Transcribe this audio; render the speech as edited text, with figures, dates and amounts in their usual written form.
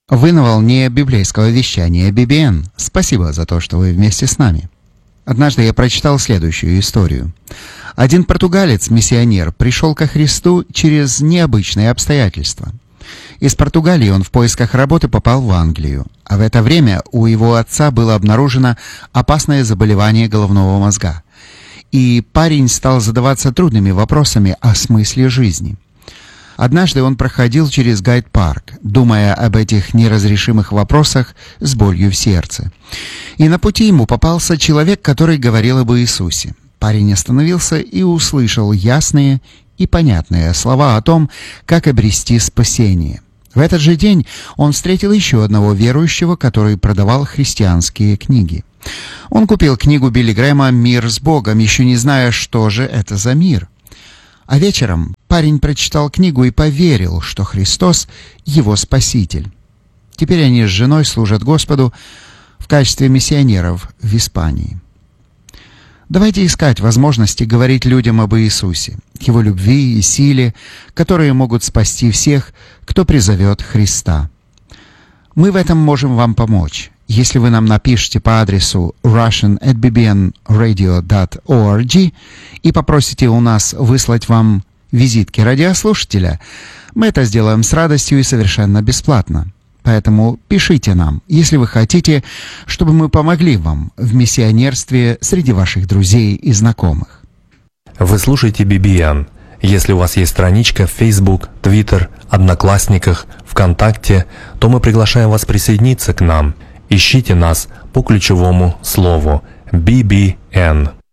Вы на волне библейского вещания BBN. Спасибо за то, что вы вместе с нами. Однажды я прочитал следующую историю. Один португалец-миссионер пришел ко Христу через необычные обстоятельства. Из Португалии он в поисках работы попал в Англию, а в это время у его отца было обнаружено опасное заболевание головного мозга. И парень стал задаваться трудными вопросами о смысле жизни. Однажды он проходил через Гайд-парк, думая об этих неразрешимых вопросах с болью в сердце. И на пути ему попался человек, который говорил об Иисусе. Парень остановился и услышал ясные и понятные слова о том, как обрести спасение. В этот же день он встретил еще одного верующего, который продавал христианские книги. Он купил книгу Билли Грэма «Мир с Богом», еще не зная, что же это за мир. А вечером парень прочитал книгу и поверил, что Христос — его Спаситель. Теперь они с женой служат Господу в качестве миссионеров в Испании. Давайте искать возможности говорить людям об Иисусе, Его любви и силе, которые могут спасти всех, кто призовет Христа. Мы в этом можем вам помочь, если вы нам напишите по адресу russian@bbnradio.org и попросите у нас выслать вам визитки радиослушателя. Мы это сделаем с радостью и совершенно бесплатно. Поэтому пишите нам, если вы хотите, чтобы мы помогли вам в миссионерстве среди ваших друзей и знакомых. Вы слушаете BBN. Если у вас есть страничка в Facebook, Twitter, Одноклассниках, ВКонтакте, то мы приглашаем вас присоединиться к нам. Ищите нас по ключевому слову BBN.